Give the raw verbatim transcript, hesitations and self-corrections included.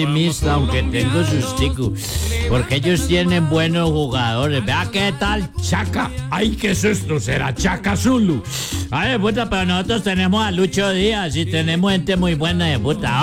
optimista, aunque tengo sustico, porque ellos tienen buenos jugadores. Vea qué tal Chaca. Ay, qué susto, será Chaca Zulu. Ay, puta, pero nosotros tenemos a Lucho Díaz y tenemos gente muy buena de puta.